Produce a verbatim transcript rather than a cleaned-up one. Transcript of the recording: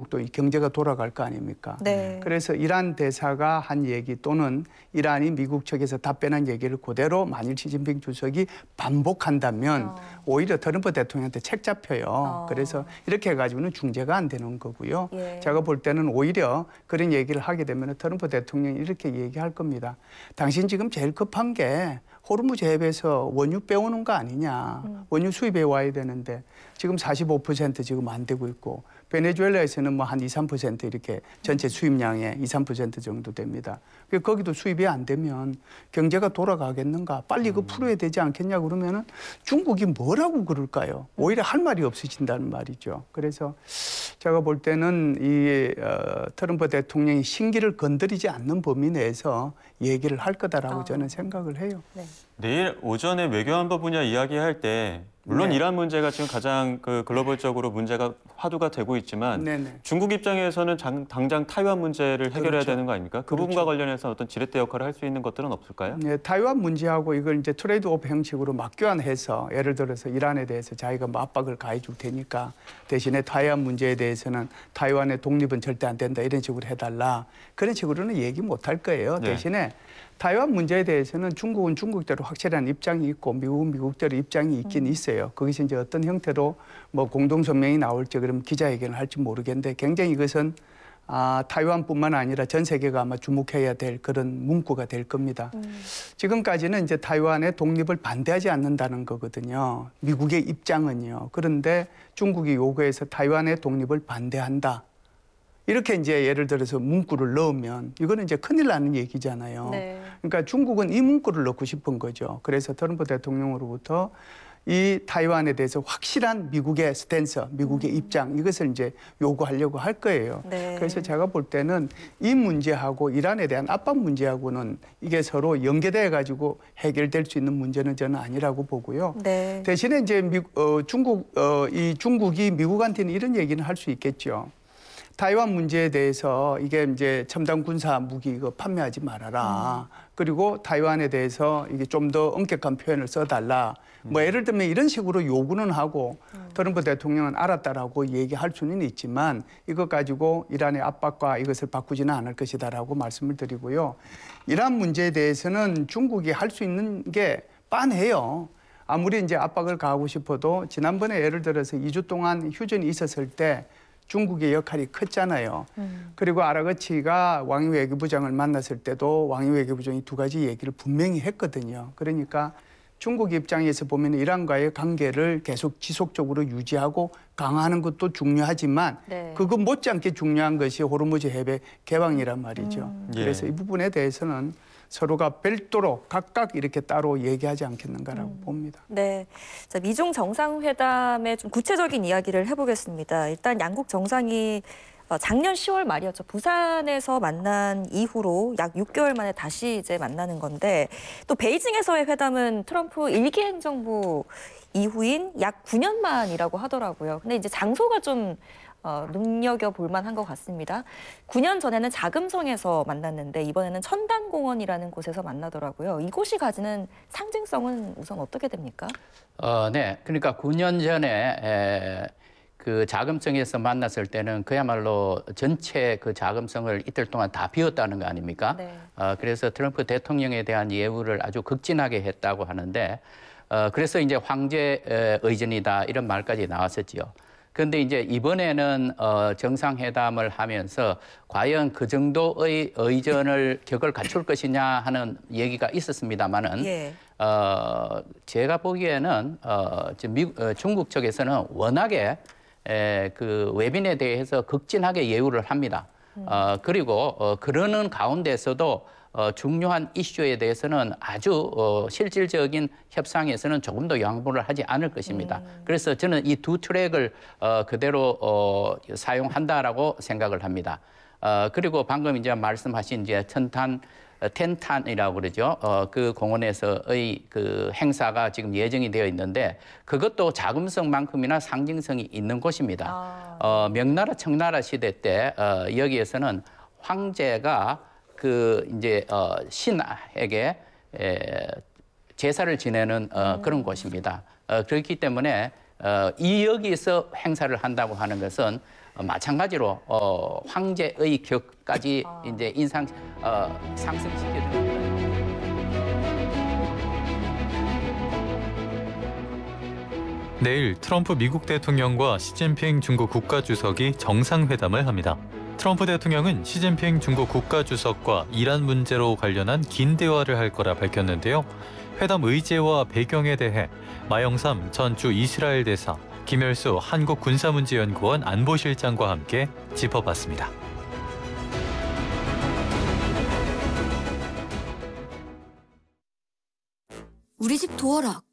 중국도 이 경제가 돌아갈 거 아닙니까? 네. 그래서 이란 대사가 한 얘기 또는 이란이 미국 측에서 답변한 얘기를 그대로 만일 시진핑 주석이 반복한다면 어. 오히려 트럼프 대통령한테 책 잡혀요. 어. 그래서 이렇게 해가지고는 중재가 안 되는 거고요. 예. 제가 볼 때는 오히려 그런 얘기를 하게 되면 트럼프 대통령이 이렇게 얘기할 겁니다. 당신 지금 제일 급한 게 호르무즈 해협에서 원유 빼오는 거 아니냐. 음. 원유 수입해 와야 되는데 지금 사십오 퍼센트 지금 안 되고 있고 베네수엘라에서는 뭐 한 이, 삼 퍼센트 이렇게 전체 수입량의 이, 삼 퍼센트 정도 됩니다. 거기도 수입이 안 되면 경제가 돌아가겠는가? 빨리 그 풀어야 되지 않겠냐 그러면은 중국이 뭐라고 그럴까요? 오히려 할 말이 없어진다는 말이죠. 그래서 제가 볼 때는 이 어, 트럼프 대통령이 신기를 건드리지 않는 범위 내에서 얘기를 할 거다라고 아. 저는 생각을 해요. 네. 내일 오전에 외교안보 분야 이야기할 때 물론 네. 이란 문제가 지금 가장 그 글로벌적으로 문제가 화두가 되고 있지만 네네. 중국 입장에서는 장, 당장 타이완 문제를 해결해야 그렇죠. 되는 거 아닙니까? 그 그렇죠. 부분과 관련해서 어떤 지렛대 역할을 할 수 있는 것들은 없을까요? 네, 타이완 문제하고 이걸 이제 트레이드 오프 형식으로 맞교환해서 예를 들어서 이란에 대해서 자기가 뭐 압박을 가해 줄 테니까 대신에 타이완 문제에 대해서는 타이완의 독립은 절대 안 된다 이런 식으로 해달라 그런 식으로는 얘기 못 할 거예요. 네. 대신에 타이완 문제에 대해서는 중국은 중국대로 확실한 입장이 있고 미국은 미국대로 입장이 있긴 음. 있어요. 그것이 이제 어떤 형태로 뭐 공동성명이 나올지 그럼 기자회견을 할지 모르겠는데 굉장히 이것은 아, 타이완뿐만 아니라 전 세계가 아마 주목해야 될 그런 문구가 될 겁니다. 음. 지금까지는 이제 타이완의 독립을 반대하지 않는다는 거거든요. 미국의 입장은요. 그런데 중국이 요구해서 타이완의 독립을 반대한다. 이렇게 이제 예를 들어서 문구를 넣으면 이거는 이제 큰일 나는 얘기잖아요. 네. 그러니까 중국은 이 문구를 넣고 싶은 거죠. 그래서 트럼프 대통령으로부터 이 타이완에 대해서 확실한 미국의 스탠스, 미국의 음. 입장 이것을 이제 요구하려고 할 거예요. 네. 그래서 제가 볼 때는 이 문제하고 이란에 대한 압박 문제하고는 이게 서로 연계돼 가지고 해결될 수 있는 문제는 저는 아니라고 보고요. 네. 대신에 이제 미, 어, 중국 어, 이 중국이 미국한테는 이런 얘기는 할 수 있겠죠. 타이완 문제에 대해서 이게 이제 첨단 군사 무기 이거 판매하지 말아라. 음. 그리고 타이완에 대해서 이게 좀 더 엄격한 표현을 써달라. 음. 뭐 예를 들면 이런 식으로 요구는 하고 음. 트럼프 대통령은 알았다라고 얘기할 수는 있지만 이것 가지고 이란의 압박과 이것을 바꾸지는 않을 것이다라고 말씀을 드리고요. 이란 문제에 대해서는 중국이 할 수 있는 게 빤해요. 아무리 이제 압박을 가하고 싶어도 지난번에 예를 들어서 이 주 동안 휴전이 있었을 때 중국의 역할이 컸잖아요. 음. 그리고 아라거치가 왕이 외교부장을 만났을 때도 왕이 외교부장이 두 가지 얘기를 분명히 했거든요. 그러니까 중국 입장에서 보면 이란과의 관계를 계속 지속적으로 유지하고 강화하는 것도 중요하지만 네. 그거 못지않게 중요한 것이 호르무즈 해협의 개방이란 말이죠. 음. 그래서 이 부분에 대해서는 서로가 별도로 각각 이렇게 따로 얘기하지 않겠는가라고 음. 봅니다. 네, 자, 미중 정상회담의 좀 구체적인 이야기를 해보겠습니다. 일단 양국 정상이 작년 시월 말이었죠. 부산에서 만난 이후로 약 육 개월 만에 다시 이제 만나는 건데 또 베이징에서의 회담은 트럼프 일기 행정부 이후인 약 구 년 만이라고 하더라고요. 근데 이제 장소가 좀 어, 눈여겨볼 만한 것 같습니다. 구 년 전에는 자금성에서 만났는데 이번에는 천단공원이라는 곳에서 만나더라고요. 이곳이 가지는 상징성은 우선 어떻게 됩니까? 어, 네. 그러니까 구 년 전에 에, 그 자금성에서 만났을 때는 그야말로 전체 그 자금성을 이틀 동안 다 비웠다는 거 아닙니까? 네. 어, 그래서 트럼프 대통령에 대한 예우를 아주 극진하게 했다고 하는데 어, 그래서 이제 황제 의전이다 이런 말까지 나왔었지요. 그런데 이제 이번에는 어, 정상회담을 하면서 과연 그 정도의 의전을 격을 갖출 것이냐 하는 얘기가 있었습니다만은 예. 어, 제가 보기에는 어, 미국, 어, 중국 측에서는 워낙에 에, 그 외빈에 대해서 극진하게 예우를 합니다. 음. 어, 그리고 어, 그러는 가운데서도 어, 중요한 이슈에 대해서는 아주 어, 실질적인 협상에서는 조금 더 양보를 하지 않을 것입니다. 음. 그래서 저는 이 두 트랙을 어, 그대로 어, 사용한다라고 생각을 합니다. 어, 그리고 방금 이제 말씀하신 이제 텐탄, 텐탄이라고 그러죠. 어, 그 공원에서의 그 행사가 지금 예정이 되어 있는데 그것도 자금성만큼이나 상징성이 있는 곳입니다. 아. 어, 명나라 청나라 시대 때 어, 여기에서는 황제가 그 이제 어, 신에게 에, 제사를 지내는 어, 음. 그런 곳입니다. 어, 그렇기 때문에 어, 이 여기서 행사를 한다고 하는 것은 어, 마찬가지로 어, 황제의 격까지 아. 이제 인상 어, 상승시켜주는 그런. 내일 트럼프 미국 대통령과 시진핑 중국 국가주석이 정상회담을 합니다. 트럼프 대통령은 시진핑 중국 국가주석과 이란 문제로 관련한 긴 대화를 할 거라 밝혔는데요. 회담 의제와 배경에 대해 마영삼 전 駐 이스라엘 대사, 김열수 한국군사문제연구원 안보실장과 함께 짚어봤습니다. 우리 집 도어락